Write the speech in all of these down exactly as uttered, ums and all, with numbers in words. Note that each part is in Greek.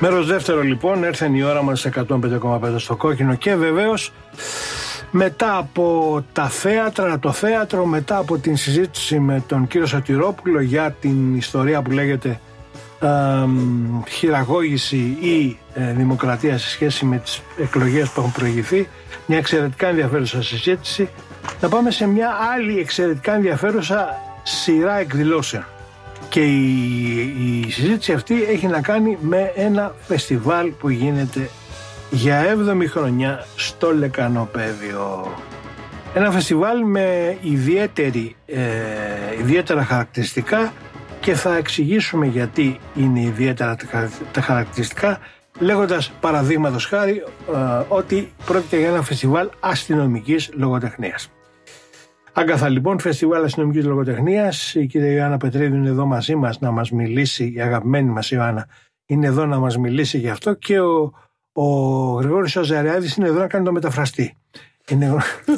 Μέρος δεύτερο λοιπόν, έρθε η ώρα μας εκατόν πέντε κόμμα πέντε στο κόκκινο και βεβαίως μετά από τα θέατρα, το θέατρο, μετά από την συζήτηση με τον κύριο Σωτηρόπουλο για την ιστορία που λέγεται ε, χειραγώγηση ή ε, δημοκρατία σε σχέση με τις εκλογές που έχουν προηγηθεί, μια εξαιρετικά ενδιαφέρουσα συζήτηση, να πάμε σε μια άλλη εξαιρετικά ενδιαφέρουσα σειρά εκδηλώσεων. Και η, η συζήτηση αυτή έχει να κάνει με ένα φεστιβάλ που γίνεται για έβδομη χρονιά στο Λεκανοπαίδιο. Ένα φεστιβάλ με ιδιαίτερη, ε, ιδιαίτερα χαρακτηριστικά και θα εξηγήσουμε γιατί είναι ιδιαίτερα τα χαρακτηριστικά, λέγοντας παραδείγματος χάρη ε, ότι πρόκειται για ένα φεστιβάλ αστυνομικής λογοτεχνίας. Άγκαθα λοιπόν, φεστιβάλ αστυνομικής λογοτεχνίας. Η κυρία Ιωάννα Πετρίδου είναι εδώ μαζί μας να μας μιλήσει, η αγαπημένη μας Ιωάννα είναι εδώ να μας μιλήσει γι' αυτό, και ο, ο Γρηγόρης Αζαριάδης είναι εδώ να κάνει το μεταφραστή. Είναι...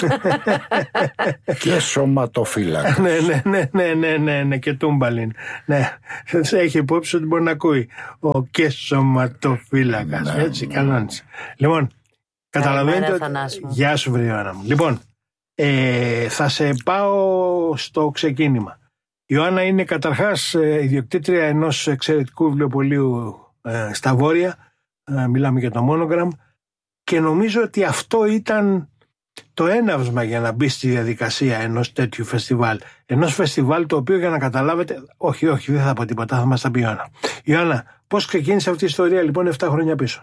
και σωματοφύλακα. ναι, ναι, ναι, ναι, ναι, ναι, ναι, και τούμπαλιν. Ναι, έχει υπόψη ότι μπορεί να ακούει ο και σωματοφύλακας. Ναι, έτσι, ναι. Κανόνισε. Λοιπόν, καταλαβαίνετε ότι... Γεια σου βρε Ιωάννα μου. Λοιπόν, Ε, θα σε πάω στο ξεκίνημα. Η Ιωάννα είναι καταρχάς ε, ιδιοκτήτρια ενός εξαιρετικού βιβλιοπωλείου ε, στα Βόρεια, ε, μιλάμε για το Monogram, και νομίζω ότι αυτό ήταν το έναυσμα για να μπει στη διαδικασία ενός τέτοιου φεστιβάλ. Ενός φεστιβάλ το οποίο, για να καταλάβετε, όχι, όχι, δεν θα πω τίποτα, θα μας τα πει η Ιωάννα. Ιωάννα, πώς ξεκίνησε αυτή η ιστορία λοιπόν επτά χρόνια πίσω?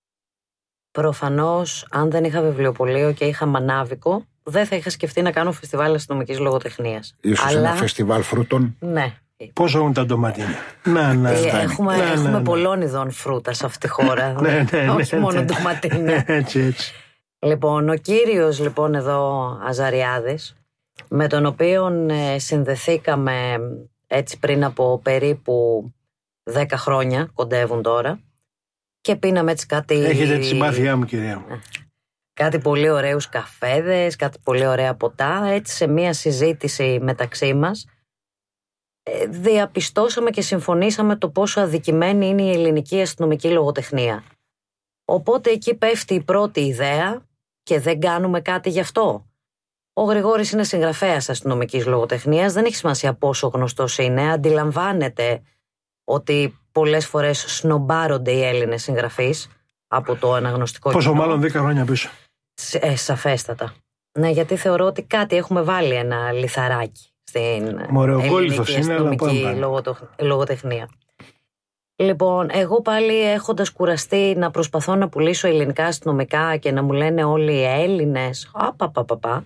Προφανώς, αν δεν είχα βιβλιοπωλείο και είχα μανάβικο, δεν θα είχα σκεφτεί να κάνω φεστιβάλ αστυνομικής λογοτεχνίας. Ίσως Αλλά... ένα φεστιβάλ φρούτων. Ναι. Πόσο έχουν τα ντοματίνια? Να, να, ε, έχουμε να, έχουμε να, να. πολλών ειδών φρούτα σε αυτή τη χώρα. ναι, ναι, ναι, όχι ναι, μόνο ναι. ντοματίνια. έτσι, έτσι. Λοιπόν, ο κύριος λοιπόν εδώ Αζαριάδης, με τον οποίο ε, συνδεθήκαμε έτσι πριν από περίπου δέκα χρόνια, κοντεύουν τώρα, και πίναμε έτσι κάτι... Έχετε τη συμπάθειά μου, κυρία μου. Κάτι πολύ ωραίους καφέδες, κάτι πολύ ωραία ποτά. Έτσι, σε μία συζήτηση μεταξύ μας ε, διαπιστώσαμε και συμφωνήσαμε το πόσο αδικημένη είναι η ελληνική αστυνομική λογοτεχνία. Οπότε εκεί πέφτει η πρώτη ιδέα και δεν κάνουμε κάτι γι' αυτό. Ο Γρηγόρης είναι συγγραφέας αστυνομικής λογοτεχνίας, δεν έχει σημασία πόσο γνωστός είναι. Αντιλαμβάνεται ότι πολλές φορές σνομπάρονται οι Έλληνες συγγραφείς από το αναγνωστικό κοινό. Πόσο μάλλον δέκα χρόνια πίσω. Ε, σαφέστατα. Ναι, γιατί θεωρώ ότι κάτι έχουμε βάλει ένα λιθαράκι στην ελληνική αστυνομική λογοτεχνία. Λοιπόν, εγώ πάλι έχοντας κουραστεί να προσπαθώ να πουλήσω ελληνικά αστυνομικά και να μου λένε όλοι οι Έλληνες, απαπαπαπα.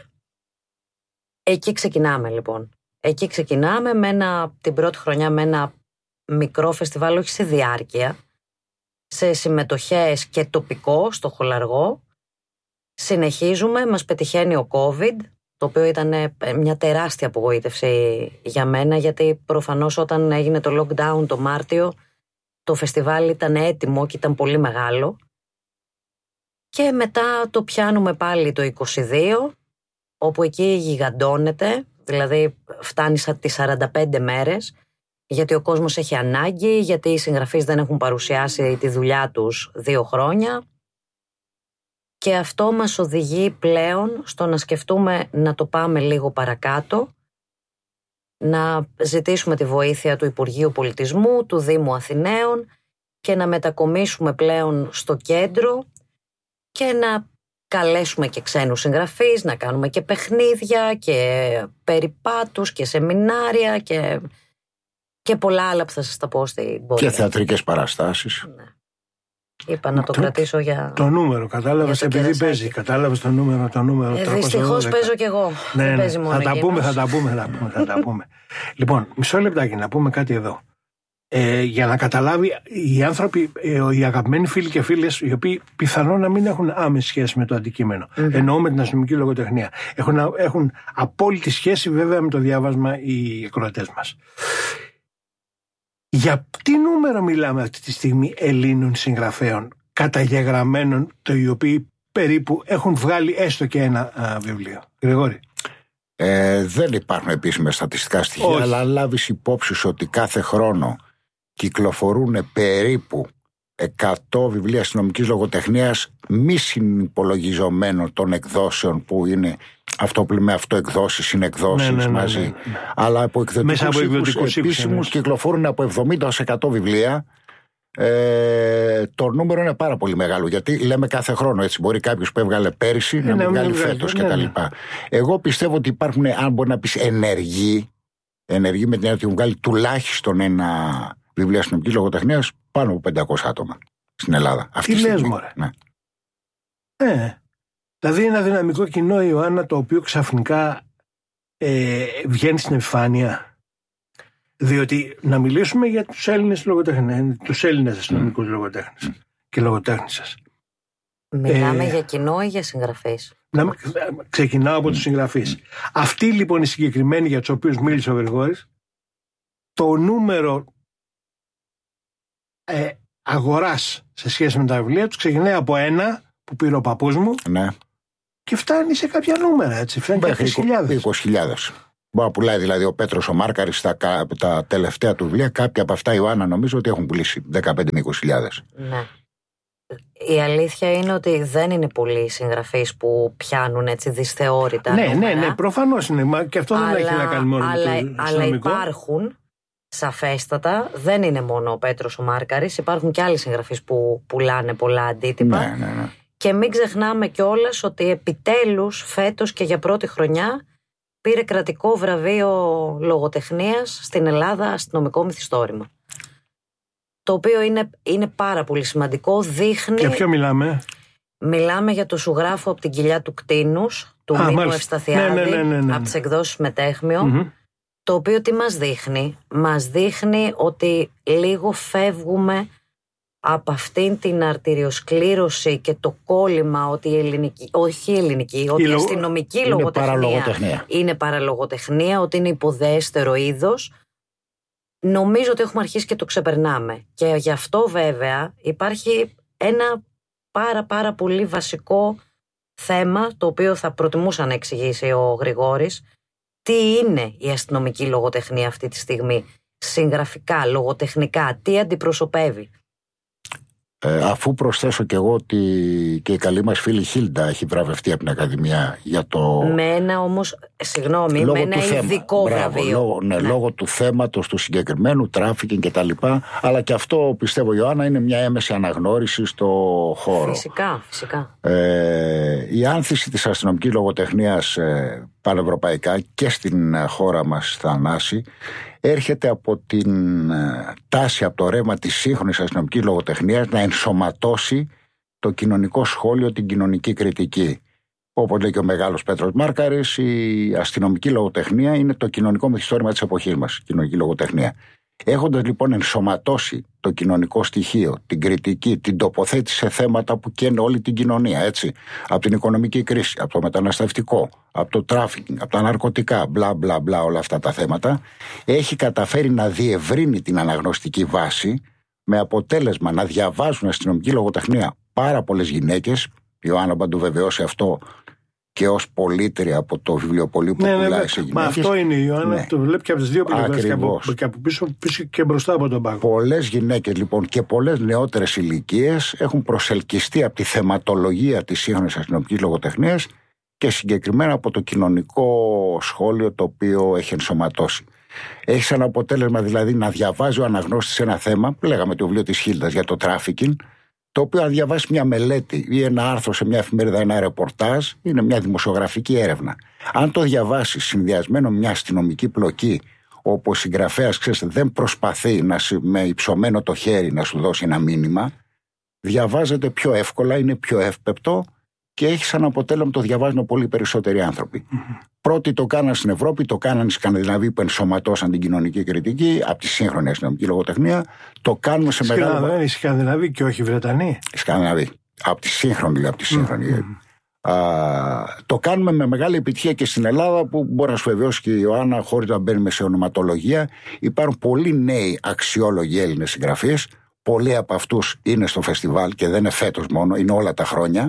Εκεί ξεκινάμε λοιπόν. Εκεί ξεκινάμε με ένα, την πρώτη χρονιά με ένα μικρό φεστιβάλ, όχι σε διάρκεια, σε συμμετοχές και τοπικό στο Χολαργό. Συνεχίζουμε, μας πετυχαίνει ο COVID, το οποίο ήταν μια τεράστια απογοήτευση για μένα, γιατί προφανώς όταν έγινε το lockdown το Μάρτιο, το φεστιβάλ ήταν έτοιμο και ήταν πολύ μεγάλο. Και μετά το πιάνουμε πάλι το είκοσι δύο, όπου εκεί γιγαντώνεται, δηλαδή φτάνει τις σαράντα πέντε μέρες, γιατί ο κόσμος έχει ανάγκη, γιατί οι συγγραφείς δεν έχουν παρουσιάσει τη δουλειά τους δύο χρόνια. Και αυτό μας οδηγεί πλέον στο να σκεφτούμε να το πάμε λίγο παρακάτω, να ζητήσουμε τη βοήθεια του Υπουργείου Πολιτισμού, του Δήμου Αθηναίων και να μετακομίσουμε πλέον στο κέντρο και να καλέσουμε και ξένους συγγραφείς, να κάνουμε και παιχνίδια και περιπάτους και σεμινάρια και, και πολλά άλλα που θα σας τα πω στην πορεία. Και θεατρικές παραστάσεις. Ναι. Είπα να το, το κρατήσω για... Το νούμερο, κατάλαβες, επειδή κερασάκι. Παίζει, κατάλαβες το νούμερο, το νούμερο. Ε, δυστυχώς παίζω κι εγώ. Ναι, δεν ναι, παίζει μόνο θα, τα πούμε, θα τα πούμε, θα τα πούμε, θα τα πούμε. Λοιπόν, μισό λεπτάκι να πούμε κάτι εδώ. Ε, για να καταλάβει οι άνθρωποι, ε, οι αγαπημένοι φίλοι και φίλες, οι οποίοι πιθανόν να μην έχουν άμεση σχέση με το αντικείμενο, mm-hmm. εννοώ με την αστυνομική λογοτεχνία, έχουν, έχουν απόλυτη σχέση βέβαια με το διάβασμα οι ακροατές μας. Για τι νούμερο μιλάμε αυτή τη στιγμή Ελλήνων συγγραφέων καταγεγραμμένων, το οι οποίοι περίπου έχουν βγάλει έστω και ένα α, βιβλίο? Γρηγόρη. Ε, δεν υπάρχουν επίσημες στατιστικά στοιχεία, Όχι. αλλά λάβεις υπόψη ότι κάθε χρόνο κυκλοφορούν περίπου εκατό βιβλία αστυνομικής λογοτεχνίας, μη συνυπολογιζομένων των εκδόσεων που είναι αυτό που λέμε αυτοεκδόσεις, συνεκδόσεις ναι, ναι, ναι, μαζί. Ναι, ναι, ναι. Αλλά από εκδοτικούς επίσημους κυκλοφορούν από εβδομήντα έως εκατό βιβλία. Ε, το νούμερο είναι πάρα πολύ μεγάλο, γιατί λέμε κάθε χρόνο έτσι. Μπορεί κάποιος που έβγαλε πέρυσι ναι, να μην βγάλει φέτος ναι, κτλ. Ναι. Εγώ πιστεύω ότι υπάρχουν, αν μπορεί να πεις ενεργοί, ενεργοί με την έννοια ότι έχουν βγάλει τουλάχιστον ένα βιβλίο αστυνομικής λογοτεχνίας, πάνω από πεντακόσια άτομα στην Ελλάδα. Τι λες μωρέ. Ναι. Ε, δηλαδή ένα δυναμικό κοινό, Ιωάννα, το οποίο ξαφνικά ε, βγαίνει στην επιφάνεια. Διότι να μιλήσουμε για τους Έλληνες λογοτέχνες, τους Έλληνες αστυνομικούς mm. λογοτέχνες mm. και λογοτέχνησες. Μιλάμε ε, για κοινό ή για συγγραφείς? Να, ξεκινάω από mm. τους συγγραφείς. Mm. Αυτοί λοιπόν οι συγκεκριμένοι για τους οποίους μίλησε ο Γρηγόρης, το νούμερο ε, αγοράς σε σχέση με τα βιβλία τους ξεκινάει από ένα που πήρε ο παππούς μου ναι. και φτάνει σε κάποια νούμερα, έτσι, φτάνει κάποιες χιλιάδες. είκοσι χιλιάδες. Μπορεί να πουλάει δηλαδή ο Πέτρος ο Μάρκαρης τα, τα τελευταία του βιβλία. Κάποια από αυτά, Ιωάννα, νομίζω ότι έχουν πουλήσει δεκαπέντε με είκοσι χιλιάδες. Ναι. Η αλήθεια είναι ότι δεν είναι πολλοί συγγραφείς που πιάνουν έτσι δυσθεώρητα ναι, νούμερα. Ναι, ναι, προφανώς είναι. Και αυτό αλλά, δεν έχει να κάνει μόνο αλλά, με το αλλά υπάρχουν σαφέστατα. Δεν είναι μόνο ο Πέτρος ο Μάρκαρης. Υπάρχουν και άλλοι συγγραφείς που πουλάνε πολλά αντίτυπα. Ναι, ναι, ναι. Και μην ξεχνάμε κιόλας ότι επιτέλους φέτος και για πρώτη χρονιά πήρε κρατικό βραβείο λογοτεχνίας στην Ελλάδα αστυνομικό μυθιστόρημα. Το οποίο είναι, είναι πάρα πολύ σημαντικό. Δείχνει... Για ποιο μιλάμε? Μιλάμε για το Σου γράφω από την κοιλιά του κτήνους, του Μίμου Ευσταθιάδη, ναι, ναι, ναι, ναι, ναι. από τις εκδόσεις Μετέχμιο. Mm-hmm. Το οποίο τι μας δείχνει? Μας δείχνει ότι λίγο φεύγουμε από αυτήν την αρτηριοσκλήρωση και το κόλλημα ότι η ελληνική, όχι η ελληνική, ότι η, η αστυνομική είναι λογοτεχνία, παραλογοτεχνία. είναι παραλογοτεχνία, ότι είναι υποδέστερο είδος. Νομίζω ότι έχουμε αρχίσει και το ξεπερνάμε. Και γι' αυτό βέβαια υπάρχει ένα πάρα πάρα πολύ βασικό θέμα, το οποίο θα προτιμούσα να εξηγήσει ο Γρηγόρης. Τι είναι η αστυνομική λογοτεχνία αυτή τη στιγμή, συγγραφικά, λογοτεχνικά, τι αντιπροσωπεύει? Ε, αφού προσθέσω και εγώ ότι και η καλή μας φίλη Χίλντα έχει βραβευτεί από την Ακαδημία για το... Με ένα όμως, συγγνώμη, με ένα ειδικό βραβείο. Λόγω, ναι, ναι. λόγω του θέματος του συγκεκριμένου, τράφικινγκ και τα λοιπά, αλλά και αυτό πιστεύω, Ιωάννα, είναι μια έμεση αναγνώριση στο χώρο. Φυσικά, φυσικά. Ε, η άνθηση της αστυνομικής λογοτεχνίας ε, πανευρωπαϊκά και στην χώρα μας θα ανάσει, έρχεται από την τάση, από το ρεύμα της σύγχρονης αστυνομικής λογοτεχνίας να ενσωματώσει το κοινωνικό σχόλιο, την κοινωνική κριτική. Όπως λέει και ο μεγάλος Πέτρος Μάρκαρης, η αστυνομική λογοτεχνία είναι το κοινωνικό μυθιστόρημα της εποχής μας, η κοινωνική λογοτεχνία. Έχοντας λοιπόν ενσωματώσει το κοινωνικό στοιχείο, την κριτική, την τοποθέτηση σε θέματα που καίνε όλη την κοινωνία, έτσι, από την οικονομική κρίση, από το μεταναστευτικό, από το τράφικινγκ, από τα ναρκωτικά, μπλα μπλα μπλα, όλα αυτά τα θέματα, έχει καταφέρει να διευρύνει την αναγνωστική βάση, με αποτέλεσμα να διαβάζουν αστυνομική λογοτεχνία πάρα πολλές γυναίκες. Η Ιωάννα θα το βεβαιώσει αυτό και ως πολίτρια από το βιβλιοπωλείο που ναι, πουλάει ναι, σε γυναίκες. Μα αυτό είναι η Ιωάννα, ναι. Το βλέπει και από τις δύο πλευρές, και από, και από πίσω, πίσω και μπροστά από τον πάγκο. Πολλές γυναίκες λοιπόν και πολλές νεότερες ηλικίες έχουν προσελκυστεί από τη θεματολογία της σύγχρονης αστυνομικής λογοτεχνίας και συγκεκριμένα από το κοινωνικό σχόλιο το οποίο έχει ενσωματώσει. Έχει σαν αποτέλεσμα δηλαδή να διαβάζει ο αναγνώστης ένα θέμα, που λέγαμε το βιβλίο της Χίλντας για το τράφικινγκ, το οποίο αν διαβάσει μια μελέτη ή ένα άρθρο σε μια εφημερίδα, ένα ρεπορτάζ, είναι μια δημοσιογραφική έρευνα. Αν το διαβάσει συνδυασμένο με μια αστυνομική πλοκή, όπου ο συγγραφέας, ξέρετε, δεν προσπαθεί να, με υψωμένο το χέρι να σου δώσει ένα μήνυμα, διαβάζεται πιο εύκολα, είναι πιο εύπεπτο και έχει σαν αποτέλεσμα το διαβάζουν πολύ περισσότεροι άνθρωποι. Mm-hmm. Πρώτοι το κάναν στην Ευρώπη, το κάναν οι Σκανδιναβοί που ενσωματώσαν την κοινωνική κριτική από τη σύγχρονη αστυνομική λογοτεχνία. Το κάνουμε σε μεγάλο βαθμό. Οι Σκανδιναβοί και όχι οι Βρετανοί. Οι Σκανδιναβοί. Από τη σύγχρονη, λέει, από τη σύγχρονη. Mm-hmm. Α, το κάνουμε με μεγάλη επιτυχία και στην Ελλάδα, που μπορεί να σου βεβαιώσει και η Ιωάννα, χωρίς να μπαίνουμε σε ονοματολογία. Υπάρχουν πολλοί νέοι αξιόλογοι Έλληνες συγγραφείς. Πολλοί από αυτούς είναι στο φεστιβάλ και δεν είναι φέτος μόνο, είναι όλα τα χρόνια.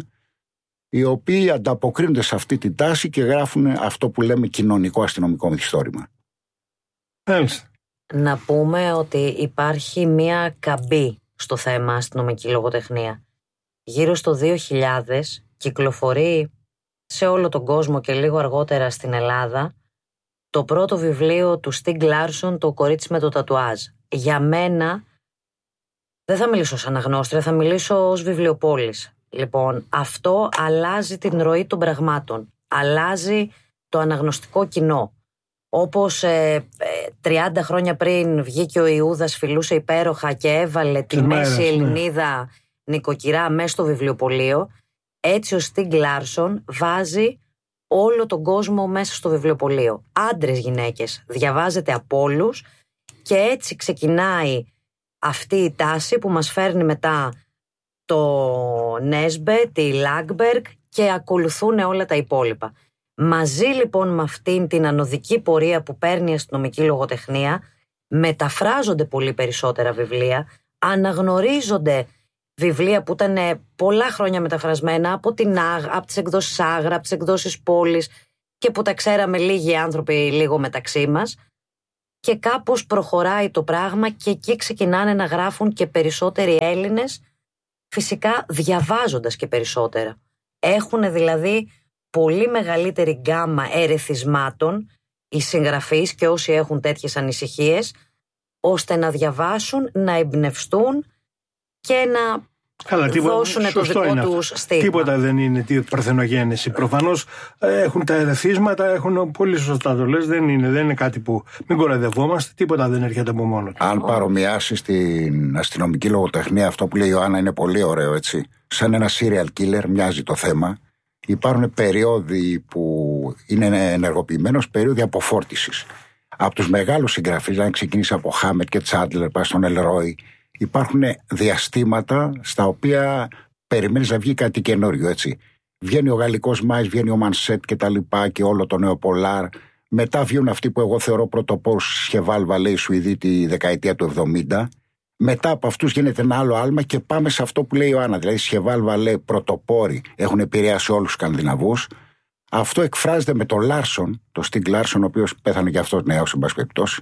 Οι οποίοι ανταποκρίνονται σε αυτή την τάση και γράφουν αυτό που λέμε κοινωνικό αστυνομικό μυθιστόρημα. Έλυσα. Να πούμε ότι υπάρχει μία καμπή στο θέμα αστυνομική λογοτεχνία. Γύρω στο δύο χιλιάδες κυκλοφορεί σε όλο τον κόσμο και λίγο αργότερα στην Ελλάδα το πρώτο βιβλίο του Στιγκ Λάρσον, το κορίτσι με το τατουάζ. Για μένα, δεν θα μιλήσω ως αναγνώστρια, θα μιλήσω ως βιβλιοπόλης. Λοιπόν, αυτό αλλάζει την ροή των πραγμάτων. Αλλάζει το αναγνωστικό κοινό. Όπως ε, ε, τριάντα χρόνια πριν βγήκε ο Ιούδας, φιλούσε υπέροχα και έβαλε τη μέση Ελληνίδα ναι. νοικοκυρά μέσα στο βιβλιοπωλείο, έτσι ο Στιγκ Λάρσον βάζει όλο τον κόσμο μέσα στο βιβλιοπωλείο. Άντρες, γυναίκες, διαβάζεται από όλους και έτσι ξεκινάει αυτή η τάση που μας φέρνει μετά το Νέσμπε, τη Λάγκμπεργκ και ακολουθούν όλα τα υπόλοιπα. Μαζί λοιπόν με αυτήν την ανωδική πορεία που παίρνει η αστυνομική λογοτεχνία, μεταφράζονται πολύ περισσότερα βιβλία, αναγνωρίζονται βιβλία που ήταν πολλά χρόνια μεταφρασμένα από, την, από τις εκδόσεις Άγρα, από τις εκδόσεις Πόλης και που τα ξέραμε λίγοι άνθρωποι λίγο μεταξύ μας, και κάπως προχωράει το πράγμα και εκεί ξεκινάνε να γράφουν και περισσότεροι Έλληνες, φυσικά διαβάζοντας και περισσότερα. Έχουν δηλαδή πολύ μεγαλύτερη γκάμα ερεθισμάτων οι συγγραφείς και όσοι έχουν τέτοιες ανησυχίες, ώστε να διαβάσουν, να εμπνευστούν και να Καλά, δώσουν το δικό τους στίγμα. Τίποτα δεν είναι παρθενογένεση. Προφανώς έχουν τα ερεθίσματα, έχουν πολύ σωστά το λες, δεν είναι, δεν είναι κάτι που μην κοροϊδευόμαστε, τίποτα δεν έρχεται από μόνο του. Αν παρομοιάσεις την αστυνομική λογοτεχνία, αυτό που λέει η Ιωάννα είναι πολύ ωραίο, έτσι. Σαν ένα serial killer μοιάζει το θέμα. Υπάρχουν περίοδοι που είναι ενεργοποιημένος, περίοδοι αποφόρτισης. Από τους μεγάλους συγγραφείς, αν ξεκινήσει από Χάμετ και Τσάντλερ, πάει στον Ελρόι, υπάρχουν διαστήματα στα οποία περιμένεις να βγει κάτι καινούριο, έτσι. Βγαίνει ο Γαλλικός Μάης, βγαίνει ο Μανσέτ και τα λοιπά και όλο το νέο Πολάρ. Μετά βγαίνουν αυτοί που εγώ θεωρώ πρωτοπόρους, Σχεβάλ Βαλέ, οι Σουηδοί τη δεκαετία του εβδομήντα. Μετά από αυτούς γίνεται ένα άλλο άλμα και πάμε σε αυτό που λέει η Ιωάννα. Δηλαδή, Σχεβάλ Βαλέ, πρωτοπόροι, έχουν επηρεάσει όλους τους Σκανδιναβούς. Αυτό εκφράζεται με τον Λάρσον, τον Στιγκ Λάρσον, ο οποίος πέθανε και αυτός νέος, εν πάση περιπτώσει.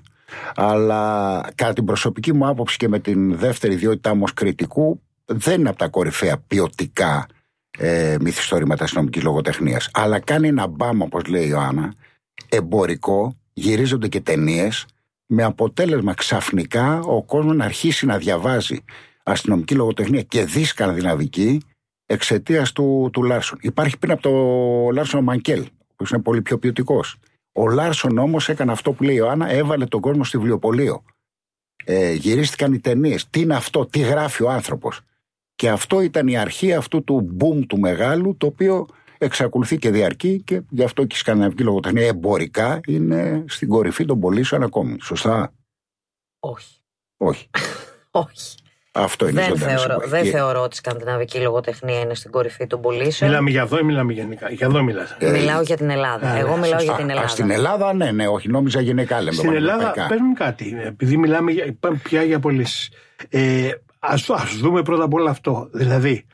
Αλλά κατά την προσωπική μου άποψη και με την δεύτερη ιδιότητά μου ως κριτικού, δεν είναι από τα κορυφαία ποιοτικά ε, μυθιστορήματα αστυνομικής λογοτεχνίας. Αλλά κάνει ένα μπαμ, όπως λέει η Ιωάννα, εμπορικό, γυρίζονται και ταινίες, με αποτέλεσμα ξαφνικά ο κόσμος να αρχίσει να διαβάζει αστυνομική λογοτεχνία και δι σκανδιναβική εξαιτίας του, του Λάρσον. Υπάρχει πριν από το Λάρσον ο Μανκέλ, που είναι πολύ πιο ποιοτικός. Ο Λάρσον όμως έκανε αυτό που λέει η Ιωάννα, έβαλε τον κόσμο στη βιβλιοπωλείο. Ε, γυρίστηκαν οι ταινίες. Τι είναι αυτό, τι γράφει ο άνθρωπος. Και αυτό ήταν η αρχή αυτού του boom του μεγάλου, το οποίο εξακολουθεί και διαρκεί και γι' αυτό και η σκανδιναβική λογοτεχνία εμπορικά είναι στην κορυφή των πωλήσεων ακόμη. Σωστά? Όχι. Όχι. Όχι. Αυτό είναι δεν θεωρώ, δεν θεωρώ ότι η σκανδιναβική λογοτεχνία είναι στην κορυφή των πωλήσεων. Μιλάμε για εδώ ή μιλάμε γενικά? Για εδώ μιλάς. Ε, μιλάω για την Ελλάδα. Ε, Εγώ μιλάω για την Ελλάδα. Α, στην Ελλάδα, ναι, ναι, όχι, νόμιζα γενικά λέμε. Στην Ελλάδα, πες μου κάτι, επειδή μιλάμε για, πια για πωλήσεις. Ε, ας, ας δούμε πρώτα απ' όλα αυτό. Δηλαδή,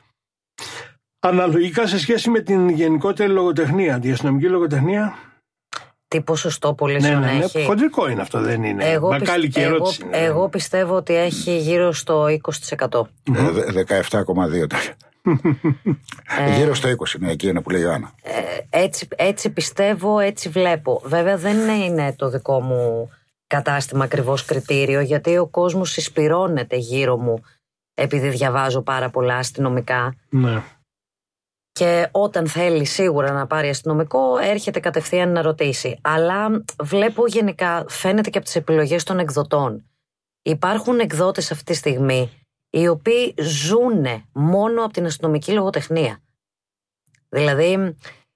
αναλογικά σε σχέση με την γενικότερη λογοτεχνία, τη αστυνομική λογοτεχνία. Τι ποσοστό πωλήσεων ναι, ναι, ναι, έχει? Χοντρικό είναι αυτό, δεν είναι? Εγώ, Μπακάλι και εγώ, ερώτηση είναι. Εγώ πιστεύω ότι έχει γύρω στο είκοσι τοις εκατό. Ε, δεκαεπτά κόμμα δύο τοις εκατό. ε, γύρω στο είκοσι τοις εκατό, ναι, εκεί είναι που λέει η Ιωάννα. Ε, έτσι, έτσι πιστεύω, έτσι βλέπω. Βέβαια δεν είναι το δικό μου κατάστημα ακριβώς κριτήριο, γιατί ο κόσμος συσπυρώνεται γύρω μου επειδή διαβάζω πάρα πολλά αστυνομικά. Ναι. Και όταν θέλει σίγουρα να πάρει αστυνομικό, έρχεται κατευθείαν να ρωτήσει. Αλλά βλέπω γενικά, φαίνεται και από τις επιλογές των εκδοτών. Υπάρχουν εκδότες αυτή τη στιγμή οι οποίοι ζούνε μόνο από την αστυνομική λογοτεχνία. Δηλαδή,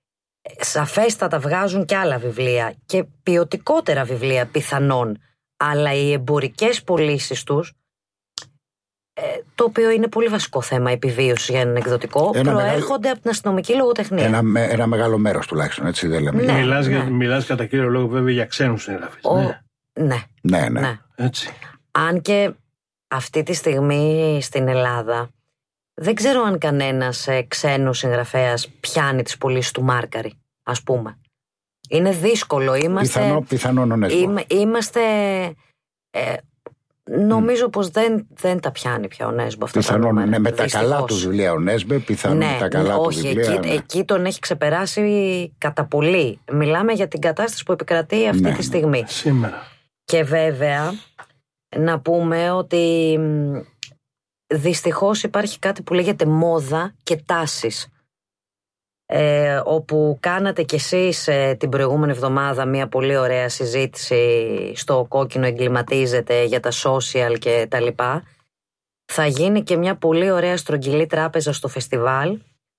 σαφέστατα βγάζουν και άλλα βιβλία και ποιοτικότερα βιβλία πιθανόν. Αλλά οι εμπορικές πωλήσεις τους, το οποίο είναι πολύ βασικό θέμα επιβίωση για έναν εκδοτικό, ένα προέρχονται μεγάλο... από την αστυνομική λογοτεχνία. Ένα, ένα μεγάλο μέρος τουλάχιστον, έτσι δεν λέμε. Ναι, μιλάς, ναι. Για, μιλάς κατά κύριο λόγο βέβαια για ξένους συγγραφείς. Ο... Ναι. Ναι. Ναι, ναι. ναι. Έτσι. Αν και αυτή τη στιγμή στην Ελλάδα δεν ξέρω αν κανένας ξένος συγγραφέας πιάνει τις πωλήσεις του Μάρκαρη, ας πούμε. Είναι δύσκολο. Είμαστε, Πιθανό, πιθανόν, ναι, Είμα, είμαστε ε, Νομίζω mm. πως δεν, δεν τα πιάνει πια ο Νέσμπο αυτά. Πιθανόν, ναι, με τα καλά του βιβλία ο Νέσμπε, πιθανόν ναι, με τα καλά όχι, του βιβλία. Εκεί, ναι. εκεί τον έχει ξεπεράσει κατά πολύ. Μιλάμε για την κατάσταση που επικρατεί αυτή ναι, τη στιγμή. Ναι, σήμερα. Και βέβαια, να πούμε ότι δυστυχώς υπάρχει κάτι που λέγεται μόδα και τάσεις. Ε, όπου κάνατε κι εσείς ε, την προηγούμενη εβδομάδα μια πολύ ωραία συζήτηση στο Κόκκινο εγκληματίζεται για τα social και τα λοιπά. Θα γίνει και μια πολύ ωραία στρογγυλή τράπεζα στο φεστιβάλ,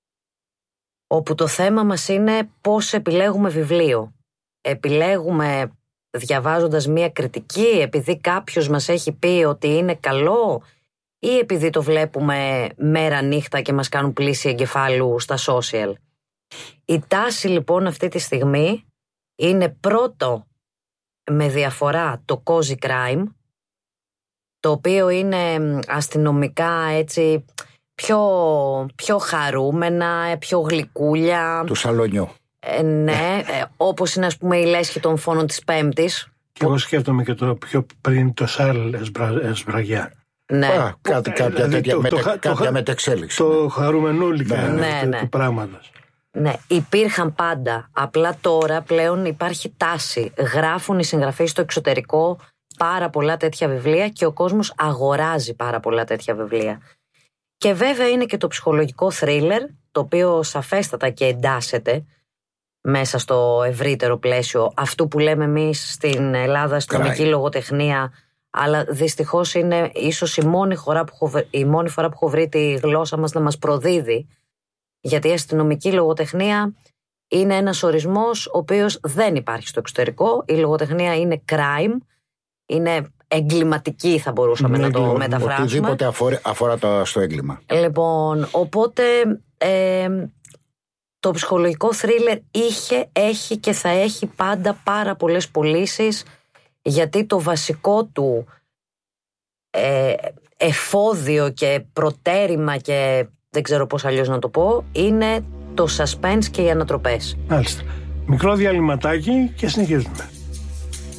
όπου το θέμα μας είναι πώς επιλέγουμε βιβλίο. Επιλέγουμε διαβάζοντας μια κριτική, επειδή κάποιος μας έχει πει ότι είναι καλό, ή επειδή το βλέπουμε μέρα νύχτα και μας κάνουν πλήση εγκεφάλου στα social. Η τάση λοιπόν αυτή τη στιγμή είναι πρώτο με διαφορά το cozy crime, το οποίο είναι αστυνομικά έτσι πιο, πιο χαρούμενα, πιο γλυκούλια. Του σαλονιού. Ε, ναι, ε, όπως είναι ας πούμε η λέσχη των φόνων της Πέμπτης. Και εγώ σκέφτομαι και το πιο πριν το Σάρλ Εσμπραγιά. Ναι. Α, κάτι, κάποια δηλαδή, τέτοια το, μετε, το, κάποια το, μετεξέλιξη. Το ναι. χαρουμενούλικα ναι, ναι, του, ναι. του πράγματος. Ναι, υπήρχαν πάντα. Απλά τώρα πλέον υπάρχει τάση. Γράφουν οι συγγραφείς στο εξωτερικό πάρα πολλά τέτοια βιβλία και ο κόσμος αγοράζει πάρα πολλά τέτοια βιβλία. Και βέβαια είναι και το ψυχολογικό θρίλερ, το οποίο σαφέστατα και εντάσσεται μέσα στο ευρύτερο πλαίσιο αυτού που λέμε εμείς στην Ελλάδα αστυνομική λογοτεχνία, αλλά δυστυχώς είναι ίσως η μόνη, φορά που έχω, η μόνη φορά που έχω βρει τη γλώσσα μας να μας προδίδει, γιατί η αστυνομική λογοτεχνία είναι ένας ορισμός ο οποίος δεν υπάρχει στο εξωτερικό. Η λογοτεχνία είναι crime, είναι εγκληματική, θα μπορούσαμε ναι, να το εγκλημα... μεταφράσουμε. Οτιδήποτε αφορά, αφορά το, στο έγκλημα. Λοιπόν, οπότε ε, το ψυχολογικό θρίλερ είχε, έχει και θα έχει πάντα πάρα πολλές πωλήσεις, γιατί το βασικό του ε, εφόδιο και προτέρημα και δεν ξέρω πώς αλλιώς να το πω, είναι το suspense και οι ανατροπές. Μάλιστα. Μικρό διαλυματάκι και συνεχίζουμε.